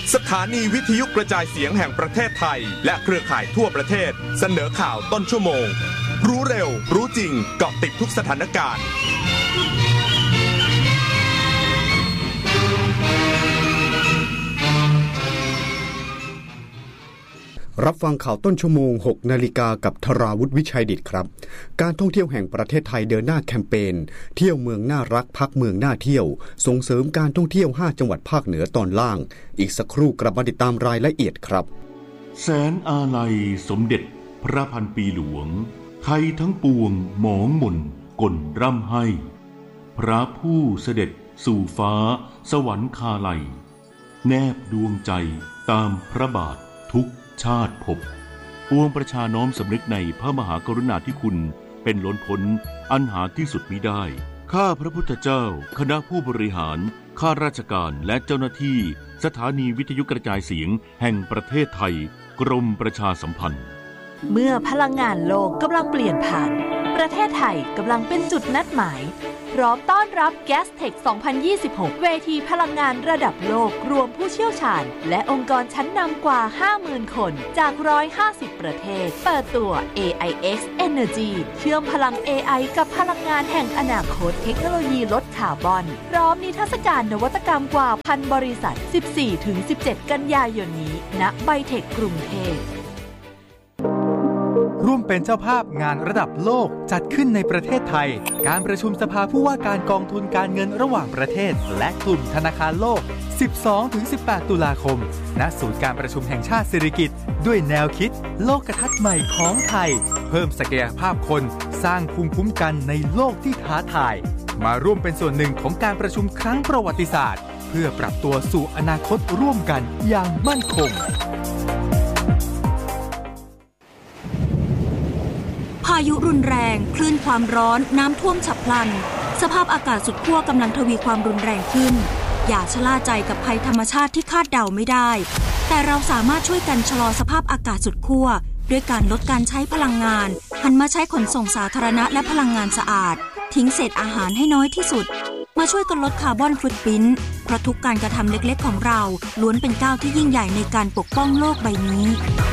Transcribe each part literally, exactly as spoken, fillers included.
สถานีวิทยุกระจายเสียงแห่งประเทศไทยและเครือข่ายทั่วประเทศเสนอข่าวต้นชั่วโมงรู้เร็วรู้จริงเกาะติดทุกสถานการณ์รับฟังข่าวต้นชั่วโมง หกนาฬิกากับธราวุฒิวิชัยดิษฐ์ครับการท่องเที่ยวแห่งประเทศไทยเดินหน้าแคมเปญเที่ยวเมืองน่ารักพักเมืองน่าเที่ยวส่งเสริมการท่องเที่ยวห้าจังหวัดภาคเหนือตอนล่างอีกสักครู่กลับมาติดตามรายละเอียดครับแสนอาลัยสมเด็จพระพันปีหลวงไทยทั้งปวงหมองหม่นก่นร่ำให้พระผู้เสด็จสู่ฟ้าสวรรคาลัยแนบดวงใจตามพระบาททุกชาติภพปวงประชาน้อมสำนึกในพระมหากรุณาธิคุณเป็นล้นพ้นอันหาที่สุดมิได้ข้าพระพุทธเจ้าคณะผู้บริหารข้าราชการและเจ้าหน้าที่สถานีวิทยุกระจายเสียงแห่งประเทศไทยกรมประชาสัมพันธ์เมื่อพลังงานโลกกำลังเปลี่ยนผ่านประเทศไทยกำลังเป็นจุดนัดหมายพร้อมต้อนรับ Gastech สองพันยี่สิบหก เวทีพลังงานระดับโลกรวมผู้เชี่ยวชาญและองค์กรชั้นนำกว่า ห้าหมื่น คนจากหนึ่งร้อยห้าสิบประเทศเปิดตัว เอ ไอ เอ็กซ์ Energy เชื่อมพลัง เอ ไอ กับพลังงานแห่งอนาคตเทคโนโลยีลดคาร์บอนพร้อมนิทรรศการนวัตกรรมกว่าพันบริษัท สิบสี่ถึงสิบเจ็ด กันยายนนี้ณไบเทคกรุงเทพร่วมเป็นเจ้าภาพงานระดับโลกจัดขึ้นในประเทศไทยการประชุมสภาผู้ว่าการกองทุนการเงินระหว่างประเทศและกลุ่มธนาคารโลก สิบสองถึงสิบแปด ตุลาคมณศูนย์การประชุมแห่งชาติสิริกิติ์ด้วยแนวคิดโลกทัศน์ใหม่ของไทยเพิ่มศักยภาพคนสร้างภูมิคุ้มกันในโลกที่ท้าทายมาร่วมเป็นส่วนหนึ่งของการประชุมครั้งประวัติศาสตร์เพื่อปรับตัวสู่อนาคตร่วมกันอย่างมั่นคงพายุรุนแรงคลื่นความร้อนน้ำท่วมฉับพลันสภาพอากาศสุดขั้วกำลังทวีความรุนแรงขึ้นอย่าชะล่าใจกับภัยธรรมชาติที่คาดเดาไม่ได้แต่เราสามารถช่วยกันชะลอสภาพอากาศสุดขั้วด้วยการลดการใช้พลังงานหันมาใช้ขนส่งสาธารณะและพลังงานสะอาดทิ้งเศษอาหารให้น้อยที่สุดมาช่วยกันลดคาร์บอนฟุตพริ้นท์เพราะทุกการกระทำเล็กๆของเราล้วนเป็นก้าวที่ยิ่งใหญ่ในการปกป้องโลกใบนี้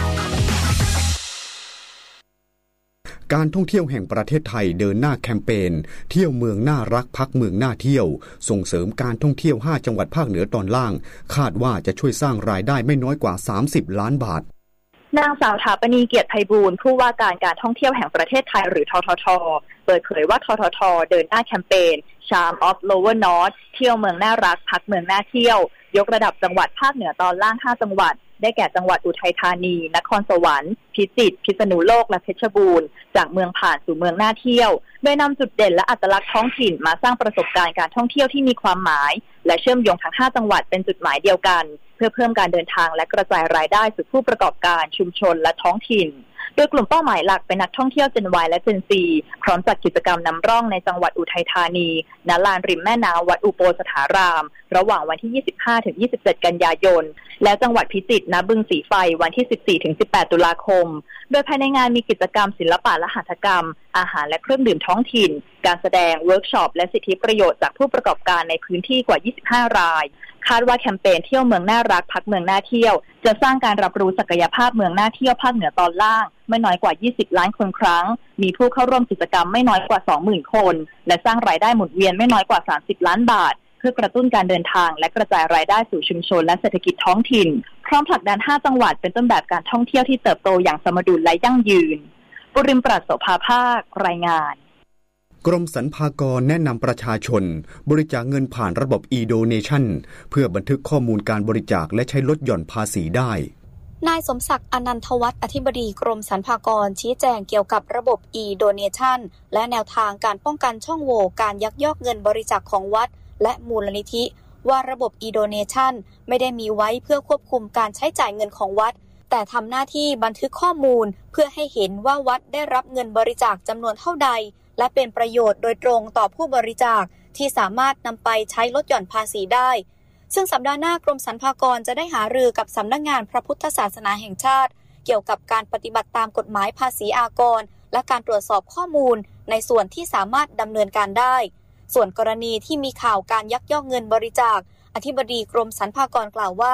การท่องเที่ยวแห่งประเทศไทยเดินหน้าแคมเปญเที่ยวเมืองน่ารักพักเมืองน่าเที่ยวส่งเสริมการท่องเที่ยวห้าจังหวัดภาคเหนือตอนล่างคาดว่าจะช่วยสร้างรายได้ไม่น้อยกว่าสามสิบล้านบาทนางสาวถาปณีเกียรติไพบูลย์ผู้ว่าการการท่องเที่ยวแห่งประเทศไทยหรือททท.เปิดเผยว่าททท.เดินหน้าแคมเปญ Charm of Lower North เที่ยวเมืองน่ารักพักเมืองน่าเที่ยวยกระดับจังหวัดภาคเหนือตอนล่างห้าจังหวัดได้แก่จังหวัดอุทัยธานีนครสวรรค์พิจิตรพิษณุโลกและเพชรบูรณ์จากเมืองผ่านสู่เมืองน่าเที่ยวโดยนำจุดเด่นและอัตลักษณ์ท้องถิ่นมาสร้างประสบการณ์การท่องเที่ยวที่มีความหมายและเชื่อมโยงทั้งห้าจังหวัดเป็นจุดหมายเดียวกันเพื่อเพิ่มการเดินทางและกระจายรายได้สู่ผู้ประกอบการชุมชนและท้องถิ่นโดยกลุ่มเป้าหมายหลักเป็นนักท่องเที่ยว Gen Y และ Gen Z พร้อมจัดกิจกรรมนำร่องในจังหวัดอุทัยธานีณลานริมแม่น้ำวัดอุโปสถารามระหว่างวันที่ ยี่สิบห้าถึงยี่สิบเจ็ด กันยายนและจังหวัดพิจิตรณบึงสีไฟวันที่ สิบสี่ถึงสิบแปด ตุลาคมโดยภายในงานมีกิจกรรมศิลปะและหัตถกรรมอาหารและเครื่องดื่มท้องถิ่นการแสดงเวิร์กช็อปและสิทธิประโยชน์จากผู้ประกอบการในพื้นที่กว่ายี่สิบห้ารายคาดว่าแคมเปญเที่ยวเมืองน่ารักพักเมืองน่าเที่ยวจะสร้างการรับรู้ศักยภาพเมืองน่าเที่ยวภาคเหนือตอนล่างไม่น้อยกว่ายี่สิบล้านคนครั้งมีผู้เข้าร่วมกิจกรรมไม่น้อยกว่า สองหมื่น คนและสร้างรายได้หมุนเวียนไม่น้อยกว่าสามสิบล้านบาทเพื่อกระตุ้นการเดินทางและกระจายรายได้สู่ชุมชนและเศรษฐกิจท้องถิ่นพร้อมผลักดันห้าจังหวัดเป็นต้นแบบการท่องเที่ยวที่เติบโตอย่างสมดุลและยั่งยืนปุริมปราศโสภาภาครายงานกรมสรรพากรแนะนำประชาชนบริจาคเงินผ่านระบบ e-donation เพื่อบันทึกข้อมูลการบริจาคและใช้ลดหย่อนภาษีได้นายสมศักดิ์อนันทวัฒน์อธิบดีกรมสรรพากรชี้แจงเกี่ยวกับระบบ e-donation และแนวทางการป้องกันช่องโหว่การยักยอกเงินบริจาคของวัดและมูลนิธิว่าระบบ e-donation ไม่ได้มีไว้เพื่อควบคุมการใช้จ่ายเงินของวัดแต่ทำหน้าที่บันทึกข้อมูลเพื่อให้เห็นว่าวัดได้รับเงินบริจาคจำนวนเท่าใดและเป็นประโยชน์โดยตรงต่อผู้บริจาคที่สามารถนำไปใช้ลดหย่อนภาษีได้ซึ่งสัปดาห์หน้ากรมสรรพากรจะได้หารือกับสำนักงานพระพุทธศาสนาแห่งชาติเกี่ยวกับการปฏิบัติตามกฎหมายภาษีอากรและการตรวจสอบข้อมูลในส่วนที่สามารถดำเนินการได้ส่วนกรณีที่มีข่าวการยักยอกเงินบริจาคอธิบดีกรมสรรพากรกล่าวว่า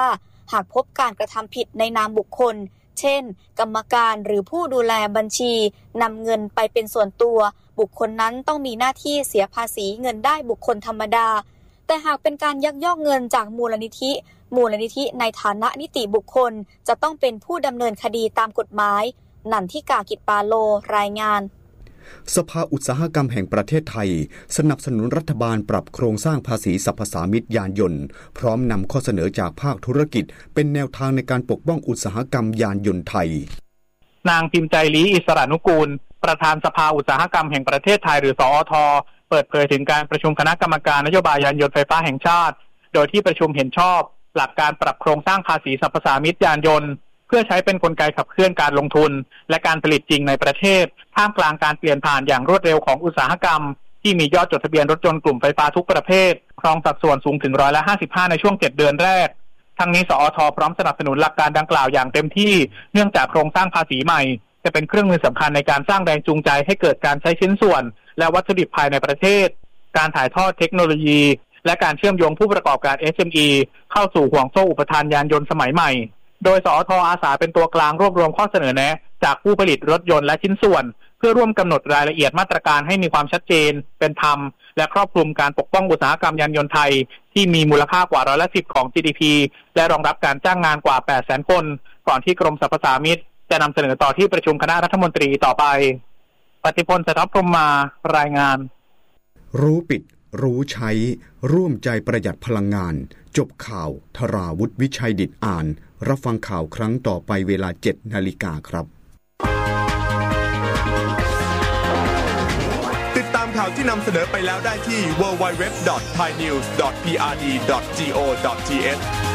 หากพบการกระทำผิดในนามบุคคลเช่นกรรมการหรือผู้ดูแลบัญชีนำเงินไปเป็นส่วนตัวบุคคลนั้นต้องมีหน้าที่เสียภาษีเงินได้บุคคลธรรมดาแต่หากเป็นการยักยอกเงินจากมูลนิธิมูลนิธิในฐานะนิติบุคคลจะต้องเป็นผู้ดำเนินคดีตามกฎหมายนันทิกากิจปาโลรายงานสภาอุตสาหกรรมแห่งประเทศไทยสนับสนุนรัฐบาลปรับโครงสร้างภาษีสรรพสามิตยานยนต์พร้อมนำข้อเสนอจากภาคธุรกิจเป็นแนวทางในการปกป้องอุตสาหกรรมยานยนต์ไทยนางพิมพ์ใจลีอิสระนุกูลประธานสภาอุตสาหกรรมแห่งประเทศไทยหรือสอท.เปิดเผยถึงการประชุมคณะกรรมการนโยบายยานยนต์ไฟฟ้าแห่งชาติโดยที่ประชุมเห็นชอบหลักการปรับโครงสร้างภาษีสรรพสามิตยานยนต์เพื่อใช้เป็นกลไกขับเคลื่อนการลงทุนและการผลิตจริงในประเทศท่ามกลางการเปลี่ยนผ่านอย่างรวดเร็วของอุตสาหกรรมที่มียอดจดทะเบียนรถยนต์กลุ่มไฟฟ้าทุกประเภทครองสัดส่วนสูงถึงร้อยละห้าสิบห้าในช่วงเจ็ดเดือนแรกทั้งนี้สอท.พร้อมสนับสนุนหลักการดังกล่าวอย่างเต็มที่เนื่องจากโครงสร้างภาษีใหม่จะเป็นเครื่องมือสำคัญในการสร้างแรงจูงใจให้เกิดการใช้ชิ้นส่วนและวัตถุดิบภายในประเทศการถ่ายทอดเทคโนโลยีและการเชื่อมโยงผู้ประกอบการ เอส เอ็ม อี เข้าสู่ห่วงโซ่อุปทานยานยนต์สมัยใหม่โดยสอท.อาสาเป็นตัวกลางรวบรวมข้อเสนอแนะจากผู้ผลิตรถยนต์และชิ้นส่วนเพื่อร่วมกำหนดรายละเอียดมาตรการให้มีความชัดเจนเป็นธรรมและครอบคลุมการปกป้องอุตสาหกรรมยานยนต์ไทยที่มีมูลค่ากว่าร้อยละสิบของ จี ดี พี และรองรับการจ้างงานกว่า แปดแสน คนก่อนที่กรมสรรพสามิตจะนำเสนอต่อที่ประชุมคณะรัฐมนตรีต่อไปปฏิพล สทัพพรหมมารายงานรู้ปิดรู้ใช้ร่วมใจประหยัดพลังงานจบข่าวธราวุฒิวิชัยดิษฐ์อ่านรับฟังข่าวครั้งต่อไปเวลา เจ็ดนาฬิกาครับติดตามข่าวที่นำเสนอไปแล้วได้ที่ ดับเบิลยู ดับเบิลยู ดับเบิลยู ดอท ไทยนิวส์ ดอท พี อาร์ ดี ดอท จี โอ ดอท ที เอช